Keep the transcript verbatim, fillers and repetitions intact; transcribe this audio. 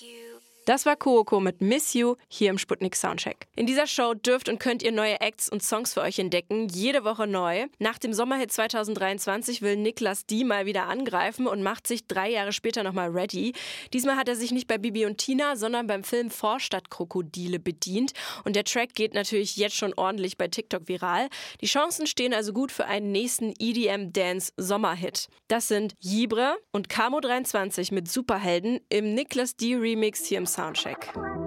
Das war Coco mit Miss You hier im Sputnik Soundcheck. In dieser Show dürft und könnt ihr neue Acts und Songs für euch entdecken, jede Woche neu. Nach dem Sommerhit zwanzig dreiundzwanzig will Niklas D mal wieder angreifen und macht sich drei Jahre später nochmal ready. Diesmal hat er sich nicht bei Bibi und Tina, sondern beim Film Vorstadtkrokodile bedient. Und der Track geht natürlich jetzt schon ordentlich bei TikTok viral. Die Chancen stehen also gut für einen nächsten E D M-Dance-Sommerhit. Das sind Jibre und Camo dreiundzwanzig mit Superhelden im Niklas D Remix hier im Soundcheck.